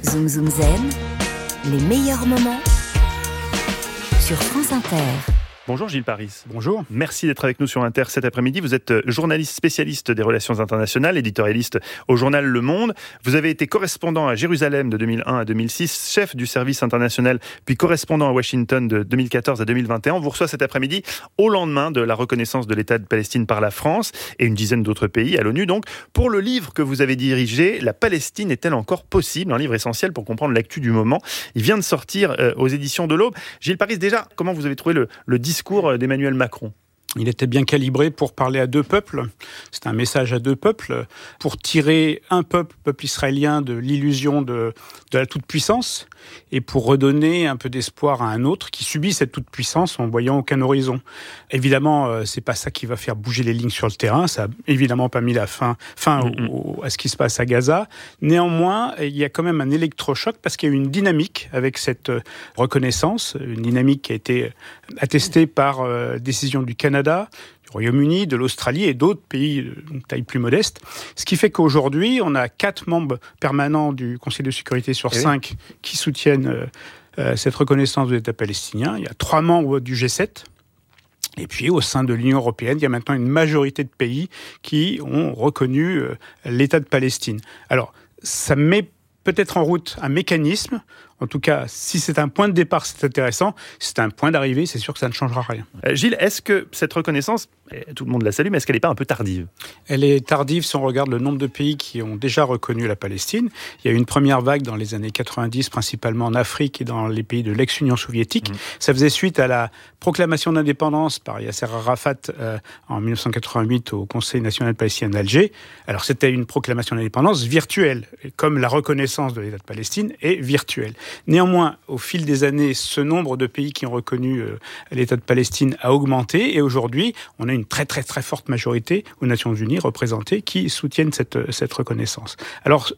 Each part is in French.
Zoom Zoom Zen, les meilleurs moments sur France Inter. Bonjour Gilles Paris. Bonjour. Merci d'être avec nous sur Inter cet après-midi. Vous êtes journaliste spécialiste des relations internationales, éditorialiste au journal Le Monde. Vous avez été correspondant à Jérusalem de 2001 à 2006, chef du service international, puis correspondant à Washington de 2014 à 2021. On vous reçoit cet après-midi au lendemain de la reconnaissance de l'État de Palestine par la France et une dizaine d'autres pays à l'ONU. Donc, pour le livre que vous avez dirigé, La Palestine est-elle encore possible ? Un livre essentiel pour comprendre l'actu du moment. Il vient de sortir aux éditions de l'Aube. Gilles Paris, déjà, comment vous avez trouvé le discours d'Emmanuel Macron ? Il était bien calibré pour parler à deux peuples. C'est un message à deux peuples pour tirer un peuple israélien de l'illusion de la toute-puissance et pour redonner un peu d'espoir à un autre qui subit cette toute-puissance en voyant aucun horizon. Évidemment, c'est pas ça qui va faire bouger les lignes sur le terrain. Ça a évidemment pas mis la fin à ce qui se passe à Gaza. Néanmoins, il y a quand même un électrochoc parce qu'il y a eu une dynamique avec cette reconnaissance, une dynamique qui a été attestée par décision du Canada, du Royaume-Uni, de l'Australie et d'autres pays de taille plus modeste. Ce qui fait qu'aujourd'hui, on a 4 membres permanents du Conseil de sécurité sur 5 qui soutiennent cette reconnaissance de l'État palestinien. Il y a 3 membres du G7. Et puis, au sein de l'Union européenne, il y a maintenant une majorité de pays qui ont reconnu l'État de Palestine. Alors, ça met peut-être en route un mécanisme. En tout cas, si c'est un point de départ, c'est intéressant. Si c'est un point d'arrivée, c'est sûr que ça ne changera rien. Gilles, est-ce que cette reconnaissance, tout le monde la salue, mais est-ce qu'elle n'est pas un peu tardive ? Elle est tardive si on regarde le nombre de pays qui ont déjà reconnu la Palestine. Il y a eu une première vague dans les années 90, principalement en Afrique et dans les pays de l'ex-Union soviétique. Ça faisait suite à la proclamation d'indépendance par Yasser Arafat en 1988 au Conseil national palestinien d'Alger. Alors c'était une proclamation d'indépendance virtuelle, comme la reconnaissance de l'État de Palestine est virtuelle. Néanmoins, au fil des années, ce nombre de pays qui ont reconnu l'État de Palestine a augmenté et aujourd'hui, on a une très très très forte majorité aux Nations Unies représentées qui soutiennent cette reconnaissance. Alors,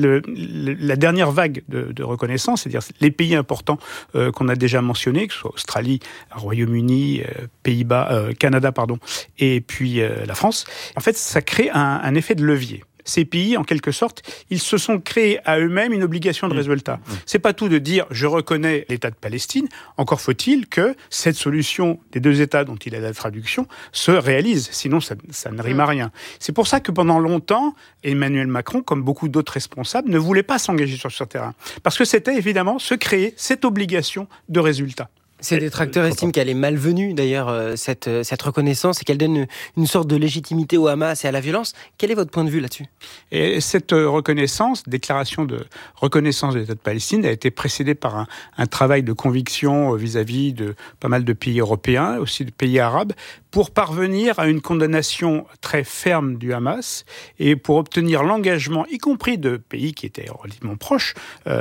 la dernière vague de reconnaissance, c'est-à-dire les pays importants qu'on a déjà mentionnés, que ce soit Australie, Royaume-Uni, Pays-Bas, Canada, et puis la France, en fait, ça crée un effet de levier. Ces pays, en quelque sorte, ils se sont créés à eux-mêmes une obligation de résultat. C'est pas tout de dire « je reconnais l'État de Palestine », encore faut-il que cette solution des deux États dont il a la traduction se réalise, sinon ça ne rime à rien. C'est pour ça que pendant longtemps, Emmanuel Macron, comme beaucoup d'autres responsables, ne voulait pas s'engager sur ce terrain. Parce que c'était évidemment se créer cette obligation de résultat. Ces détracteurs estiment qu'elle est malvenue, d'ailleurs, cette reconnaissance, et qu'elle donne une sorte de légitimité au Hamas et à la violence. Quel est votre point de vue là-dessus ? Et cette déclaration de reconnaissance de l'État de Palestine a été précédée par un travail de conviction vis-à-vis de pas mal de pays européens, aussi de pays arabes, pour parvenir à une condamnation très ferme du Hamas et pour obtenir l'engagement, y compris de pays qui étaient relativement proches,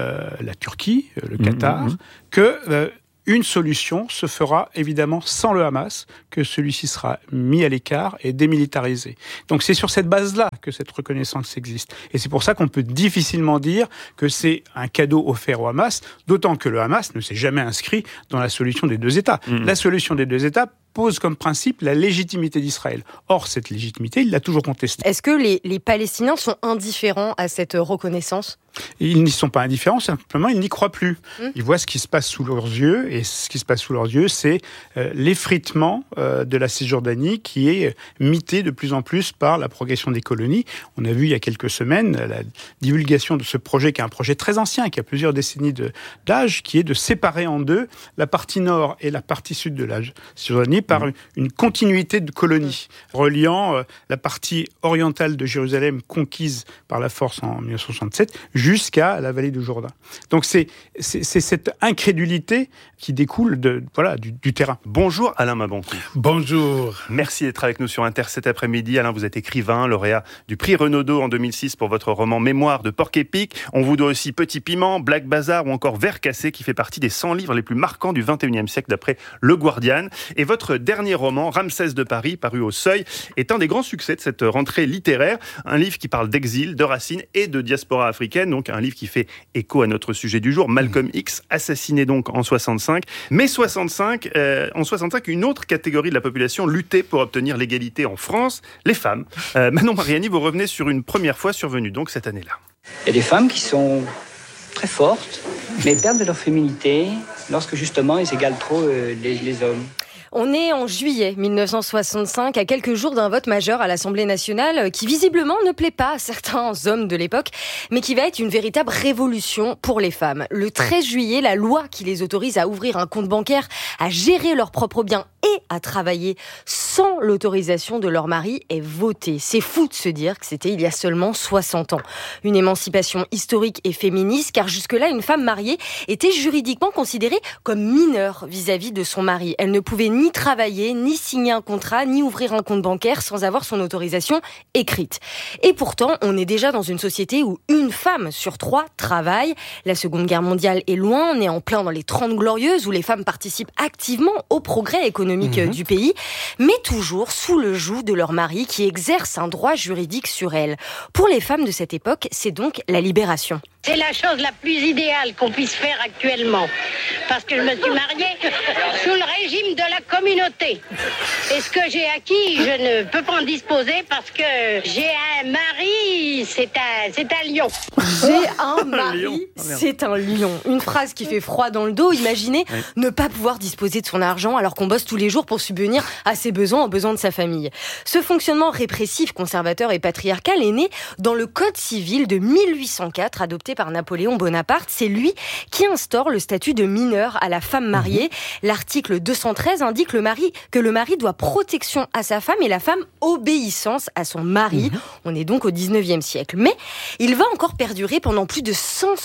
la Turquie, le Qatar, que une solution se fera évidemment sans le Hamas, que celui-ci sera mis à l'écart et démilitarisé. Donc c'est sur cette base-là que cette reconnaissance existe. Et c'est pour ça qu'on peut difficilement dire que c'est un cadeau offert au Hamas, d'autant que le Hamas ne s'est jamais inscrit dans la solution des deux États. La solution des deux États pose comme principe la légitimité d'Israël. Or, cette légitimité, il l'a toujours contestée. Est-ce que les Palestiniens sont indifférents à cette reconnaissance ? Ils n'y sont pas indifférents, simplement ils n'y croient plus. Ils voient ce qui se passe sous leurs yeux, et ce qui se passe sous leurs yeux, c'est l'effritement de la Cisjordanie qui est mité de plus en plus par la progression des colonies. On a vu il y a quelques semaines la divulgation de ce projet, qui est un projet très ancien, qui a plusieurs décennies d'âge, qui est de séparer en deux la partie nord et la partie sud de la Cisjordanie par une continuité de colonies, reliant la partie orientale de Jérusalem conquise par la force en 1967 jusqu'à la vallée du Jourdain. Donc c'est cette incrédulité qui découle du terrain. Bonjour Alain Mabankou. Bonjour. Merci d'être avec nous sur Inter cet après-midi. Alain, vous êtes écrivain, lauréat du prix Renaudot en 2006 pour votre roman Mémoire de Porc-Épic. On vous doit aussi Petit Piment, Black Bazar ou encore Verre cassé qui fait partie des 100 livres les plus marquants du XXIe siècle d'après Le Guardian. Et votre dernier roman, Ramsès de Paris, paru au Seuil, est un des grands succès de cette rentrée littéraire. Un livre qui parle d'exil, de racines et de diaspora africaine. Donc un livre qui fait écho à notre sujet du jour, Malcolm X, assassiné donc en 65. Mais en 65, une autre catégorie de la population luttait pour obtenir l'égalité en France, les femmes. Manon Mariani, vous revenez sur une première fois survenue donc cette année-là. Il y a des femmes qui sont très fortes, mais perdent de leur féminité lorsque justement ils égalent trop les hommes. On est en juillet 1965, à quelques jours d'un vote majeur à l'Assemblée nationale qui visiblement ne plaît pas à certains hommes de l'époque, mais qui va être une véritable révolution pour les femmes. Le 13 juillet, la loi qui les autorise à ouvrir un compte bancaire, à gérer leurs propres biens et à travailler sans l'autorisation de leur mari est votée. C'est fou de se dire que c'était il y a seulement 60 ans. Une émancipation historique et féministe, car jusque-là, une femme mariée était juridiquement considérée comme mineure vis-à-vis de son mari. Elle ne pouvait ni travailler, ni signer un contrat, ni ouvrir un compte bancaire sans avoir son autorisation écrite. Et pourtant, on est déjà dans une société où une femme sur 3 travaille. La Seconde Guerre mondiale est loin, on est en plein dans les 30 glorieuses où les femmes participent activement au progrès économique du pays, mais toujours sous le joug de leur mari qui exerce un droit juridique sur elles. Pour les femmes de cette époque, c'est donc la libération. C'est la chose la plus idéale qu'on puisse faire actuellement. Parce que je me suis mariée sous le régime de la communauté. Et ce que j'ai acquis, je ne peux pas en disposer parce que j'ai un mari, c'est un lion. J'ai un mari, c'est un lion. Une phrase qui fait froid dans le dos. Imaginez ne pas pouvoir disposer de son argent alors qu'on bosse tous les jours pour subvenir à ses besoins, aux besoins de sa famille. Ce fonctionnement répressif, conservateur et patriarcal est né dans le Code civil de 1804, adopté par Napoléon Bonaparte. C'est lui qui instaure le statut de mineur à la femme mariée. L'article 213 indique que le mari doit protection à sa femme et la femme obéissance à son mari. On est donc au 19e siècle. Mais il va encore perdurer pendant plus de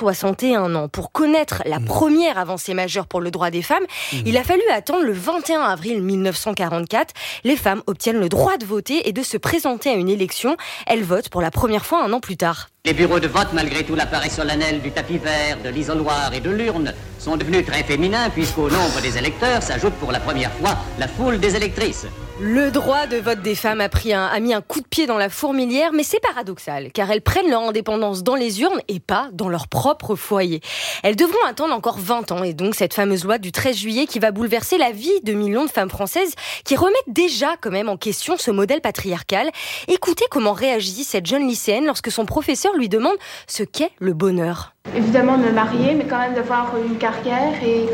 161 ans. Pour connaître la première avancée majeure pour le droit des femmes, il a fallu attendre le 21 avril 1944. Les femmes obtiennent le droit de voter et de se présenter à une élection. Elles votent pour la première fois un an plus tard. Les bureaux de vote, malgré tout l'appareil solennel du tapis vert, de l'isoloir et de l'urne, sont devenus très féminins puisqu'au nombre des électeurs s'ajoute pour la première fois la foule des électrices. Le droit de vote des femmes a mis un coup de pied dans la fourmilière, mais c'est paradoxal, car elles prennent leur indépendance dans les urnes et pas dans leur propre foyer. Elles devront attendre encore 20 ans, et donc cette fameuse loi du 13 juillet qui va bouleverser la vie de millions de femmes françaises qui remettent déjà quand même en question ce modèle patriarcal. Écoutez comment réagit cette jeune lycéenne lorsque son professeur lui demande ce qu'est le bonheur. Évidemment de me marier, mais quand même d'avoir une carrière et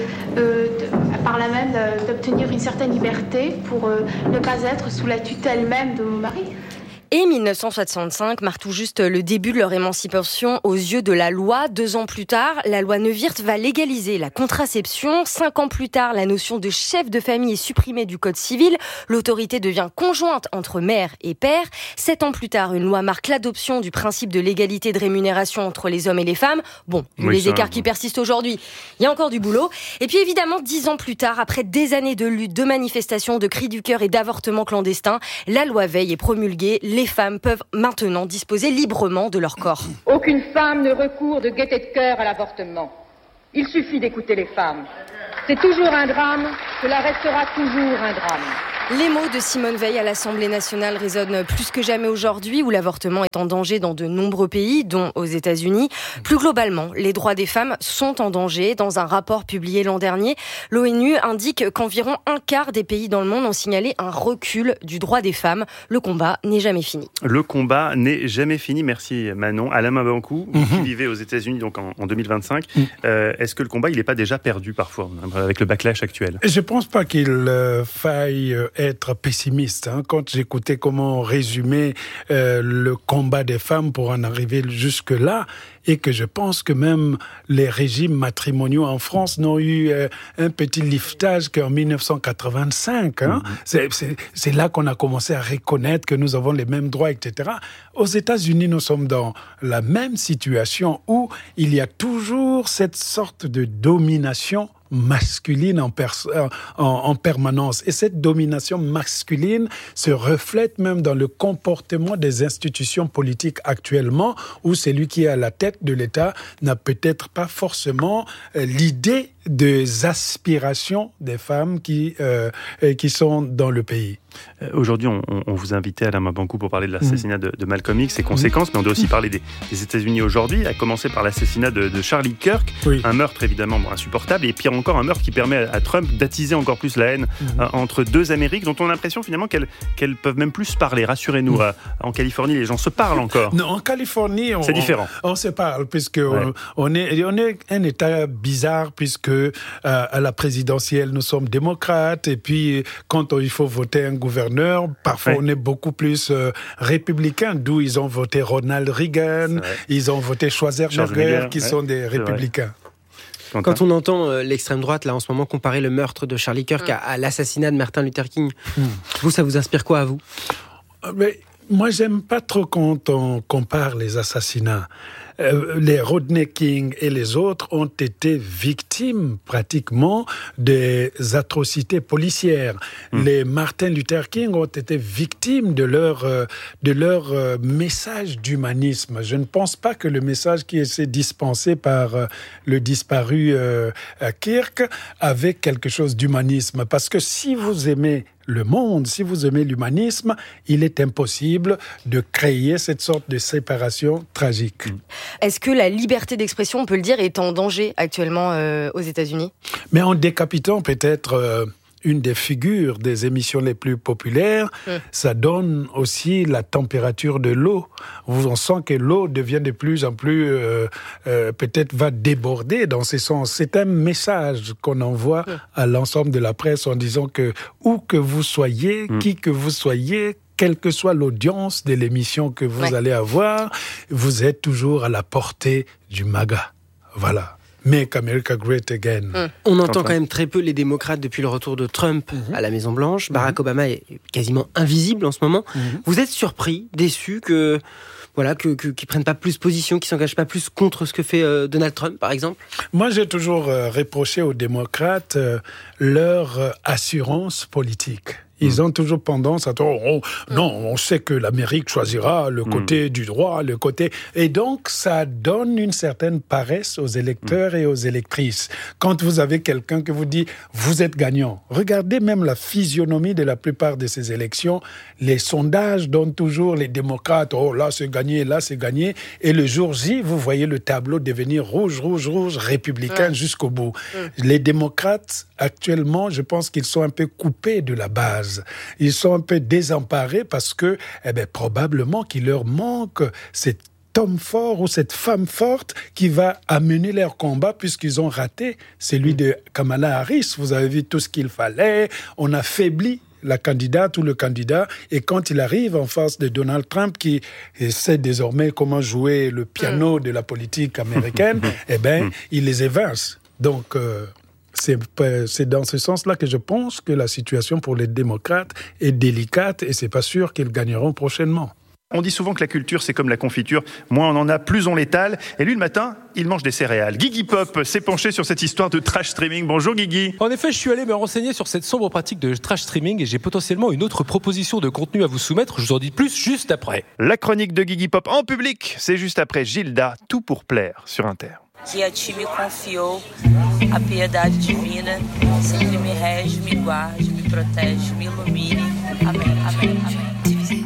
par là même d'obtenir une certaine liberté pour ne pas être sous la tutelle même de mon mari. Et 1965 marque tout juste le début de leur émancipation aux yeux de la loi. 2 ans plus tard, la loi Neuwirth va légaliser la contraception. 5 ans plus tard, la notion de chef de famille est supprimée du Code civil. L'autorité devient conjointe entre mère et père. 7 ans plus tard, une loi marque l'adoption du principe de l'égalité de rémunération entre les hommes et les femmes. Bon, les écarts qui persistent aujourd'hui, il y a encore du boulot. Et puis évidemment, 10 ans plus tard, après des années de lutte, de manifestations, de cris du cœur et d'avortements clandestins, la loi Veil est promulguée. Les femmes peuvent maintenant disposer librement de leur corps. Aucune femme ne recourt de gaieté de cœur à l'avortement. Il suffit d'écouter les femmes. C'est toujours un drame, cela restera toujours un drame. Les mots de Simone Veil à l'Assemblée nationale résonnent plus que jamais aujourd'hui, où l'avortement est en danger dans de nombreux pays, dont aux États-Unis. Plus globalement, les droits des femmes sont en danger. Dans un rapport publié l'an dernier, l'ONU indique qu'environ 1/4 des pays dans le monde ont signalé un recul du droit des femmes. Le combat n'est jamais fini. Le combat n'est jamais fini. Merci Manon. Alain Mabankou, vous qui vivez aux États-Unis donc en 2025, est-ce que le combat il n'est pas déjà perdu parfois avec le backlash actuel? Je ne pense pas qu'il faille être pessimiste. Quand j'écoutais comment résumer le combat des femmes pour en arriver jusque-là, et que je pense que même les régimes matrimoniaux en France n'ont eu un petit liftage qu'en 1985. C'est là qu'on a commencé à reconnaître que nous avons les mêmes droits, etc. Aux États-Unis, nous sommes dans la même situation où il y a toujours cette sorte de domination masculine en permanence. Et cette domination masculine se reflète même dans le comportement des institutions politiques actuellement, où celui qui est à la tête de l'État n'a peut-être pas forcément l'idée des aspirations des femmes qui sont dans le pays. Aujourd'hui, on vous invitait, Alain Mabanckou, pour parler de l'assassinat de Malcolm X, ses conséquences, mais on doit aussi parler des États-Unis aujourd'hui, à commencer par l'assassinat de Charlie Kirk, un meurtre évidemment insupportable, et pire encore, un meurtre qui permet à Trump d'attiser encore plus la haine entre deux Amériques, dont on a l'impression finalement qu'elles peuvent même plus se parler. Rassurez-nous, en Californie, les gens se parlent encore. Non, en Californie, c'est différent. On se parle, puisque on est un État bizarre, puisque à la présidentielle, nous sommes démocrates, et puis quand il faut voter un gouverneur, parfois on est beaucoup plus républicain, d'où ils ont voté Ronald Reagan, ils ont voté Schwarzenegger, qui sont des républicains. Quand on entend l'extrême droite, là, en ce moment, comparer le meurtre de Charlie Kirk à l'assassinat de Martin Luther King, vous, ça vous inspire quoi à vous ? Mais moi, j'aime pas trop quand on compare les assassinats. Les Rodney King et les autres ont été victimes pratiquement des atrocités policières. Les Martin Luther King ont été victimes de leur message d'humanisme. Je ne pense pas que le message qui est dispensé par le disparu Kirk avait quelque chose d'humanisme. Parce que si vous aimez le monde, si vous aimez l'humanisme, il est impossible de créer cette sorte de séparation tragique. Est-ce que la liberté d'expression, on peut le dire, est en danger actuellement aux États-Unis ? Mais en décapitant peut-être une des figures des émissions les plus populaires, ça donne aussi la température de l'eau. On sent que l'eau devient de plus en plus, peut-être va déborder dans ce sens. C'est un message qu'on envoie à l'ensemble de la presse en disant que où que vous soyez, qui que vous soyez, quelle que soit l'audience de l'émission que vous allez avoir, vous êtes toujours à la portée du MAGA. Voilà. Make America Great Again. On entend quand même très peu les démocrates depuis le retour de Trump à la Maison-Blanche. Barack Obama est quasiment invisible en ce moment. Vous êtes surpris, déçu qu'ils prennent pas plus position, qu'ils s'engagent pas plus contre ce que fait Donald Trump, par exemple ? Moi, j'ai toujours reproché aux démocrates leur assurance politique. Ils ont toujours tendance à dire non, on sait que l'Amérique choisira le côté du droit, le côté... Et donc, ça donne une certaine paresse aux électeurs et aux électrices. Quand vous avez quelqu'un qui vous dit « vous êtes gagnant », regardez même la physionomie de la plupart de ces élections. Les sondages donnent toujours les démocrates « oh, là c'est gagné, là c'est gagné ». Et le jour J, vous voyez le tableau devenir rouge, républicain jusqu'au bout. Les démocrates, actuellement, je pense qu'ils sont un peu coupés de la base. Ils sont un peu désemparés parce que, probablement qu'il leur manque cet homme fort ou cette femme forte qui va amener leur combat puisqu'ils ont raté celui de Kamala Harris. Vous avez vu tout ce qu'il fallait. On affaiblit la candidate ou le candidat, et quand il arrive en face de Donald Trump qui sait désormais comment jouer le piano de la politique américaine, il les évince. Donc, c'est dans ce sens-là que je pense que la situation pour les démocrates est délicate et c'est pas sûr qu'ils gagneront prochainement. On dit souvent que la culture, c'est comme la confiture. Moins on en a, plus on l'étale. Et lui, le matin, il mange des céréales. Guigui Pop s'est penché sur cette histoire de trash streaming. Bonjour Guigui. En effet, je suis allé me renseigner sur cette sombre pratique de trash streaming et j'ai potentiellement une autre proposition de contenu à vous soumettre. Je vous en dis plus juste après. La chronique de Guigui Pop en public, c'est juste après Gilda, Tout pour plaire sur Inter. Que a ti me confiou a piedade divina, sempre me rege, me guarde, me protege, me ilumine. Amém, amém, amém.